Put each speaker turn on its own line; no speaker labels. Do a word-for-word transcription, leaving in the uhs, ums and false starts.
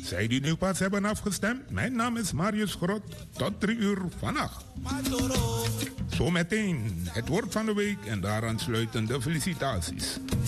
Zij die nu pas hebben afgestemd, mijn naam is Marius Grot. Tot drie uur vannacht. Zometeen het woord van de week en daaraan sluitende felicitaties.